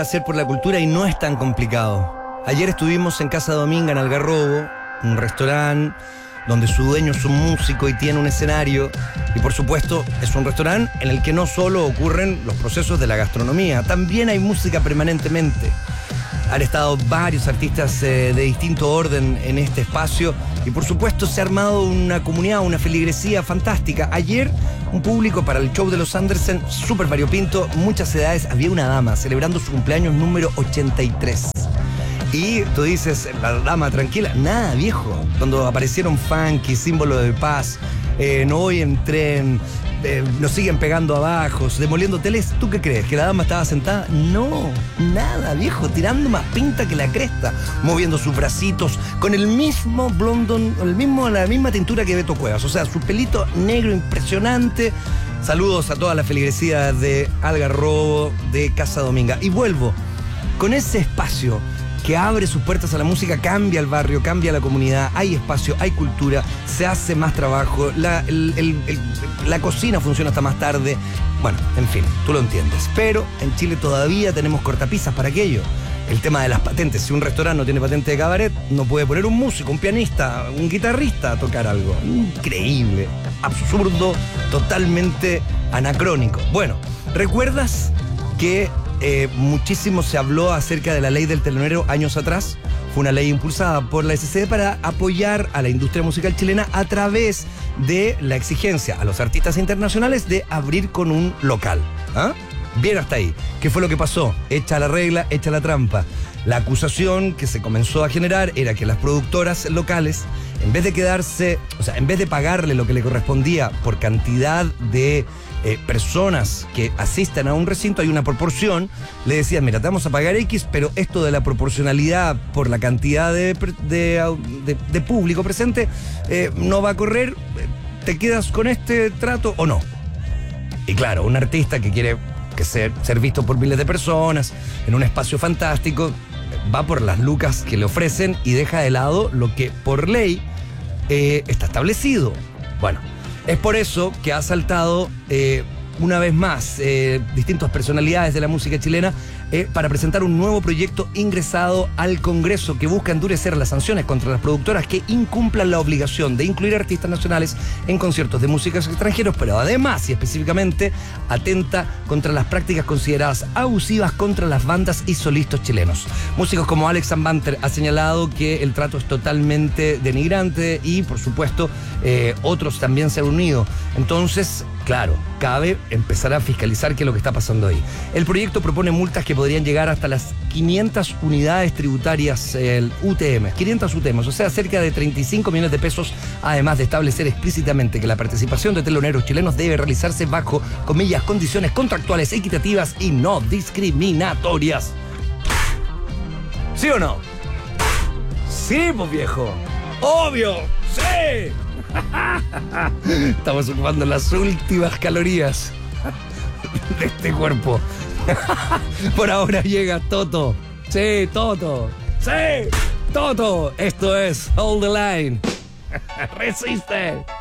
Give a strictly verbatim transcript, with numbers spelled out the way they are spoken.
Hacer por la cultura y no es tan complicado. Ayer estuvimos en Casa Dominga, en Algarrobo, un restaurante donde su dueño es un músico y tiene un escenario. Y por supuesto es un restaurante en el que no solo ocurren los procesos de la gastronomía, también hay música permanentemente. Han estado varios artistas eh, de distinto orden en este espacio y por supuesto se ha armado una comunidad, una feligresía fantástica. Ayer un público para el show de los Andersen súper variopinto, muchas edades. Había una dama celebrando su cumpleaños número ochenta y tres. Y tú dices, la dama tranquila, nada viejo. Cuando aparecieron funky, símbolo de paz, eh, no voy en tren, eh, nos siguen pegando abajo, demoliendo hoteles. ¿Tú qué crees? ¿Que la dama estaba sentada? No, nada viejo, tirando más pinta que la cresta, moviendo sus bracitos, con el mismo blondón, el mismo, la misma tintura que Beto Cuevas. O sea, su pelito negro impresionante. Saludos a toda la feligresía de Algarrobo, de Casa Dominga. Y vuelvo, con ese espacio que abre sus puertas a la música, cambia el barrio, cambia la comunidad, hay espacio, hay cultura, se hace más trabajo, la, el, el, el, la cocina funciona hasta más tarde. Bueno, en fin, tú lo entiendes. Pero en Chile todavía tenemos cortapisas para aquello. El tema de las patentes. Si un restaurante no tiene patente de cabaret, no puede poner un músico, un pianista, un guitarrista a tocar algo. Increíble, absurdo, totalmente anacrónico. Bueno, ¿recuerdas que Eh, muchísimo se habló acerca de la ley del telonero años atrás? Fue una ley impulsada por la S C D para apoyar a la industria musical chilena a través de la exigencia a los artistas internacionales de abrir con un local. ¿Ah? Bien hasta ahí. ¿Qué fue lo que pasó? Hecha la regla, hecha la trampa. La acusación que se comenzó a generar era que las productoras locales, en vez de quedarse, o sea, en vez de pagarle lo que le correspondía por cantidad de eh, personas que asistan a un recinto, hay una proporción, le decían, mira, te vamos a pagar X, pero esto de la proporcionalidad por la cantidad de, de, de, de público presente eh, no va a correr, ¿te quedas con este trato o no? Y claro, un artista que quiere que ser, ser visto por miles de personas en un espacio fantástico, va por las lucas que le ofrecen y deja de lado lo que por ley eh, está establecido. Bueno, es por eso que ha saltado eh, una vez más eh, distintas personalidades de la música chilena eh, para presentar un nuevo proyecto ingresado al Congreso que busca endurecer las sanciones contra las productoras que incumplan la obligación de incluir artistas nacionales en conciertos de músicos extranjeros, pero además y específicamente atenta contra las prácticas consideradas abusivas contra las bandas y solistas chilenos. Músicos como Alex Banter ha señalado que el trato es totalmente denigrante y, por supuesto, eh, otros también se han unido. Entonces, claro, cabe empezar a fiscalizar qué es lo que está pasando ahí. El proyecto propone multas que podrían llegar hasta las quinientas unidades tributarias, el U T M, quinientas U T M, o sea, cerca de treinta y cinco millones de pesos, además de establecer explícitamente que la participación de teloneros chilenos debe realizarse bajo, comillas, condiciones contractuales equitativas y no discriminatorias. ¿Sí o no? Sí, pues viejo. ¡Obvio! ¡Sí! Estamos ocupando las últimas calorías de este cuerpo. Por ahora llega Toto. Sí, Toto. Sí, Toto. Esto es Hold the Line. Resiste.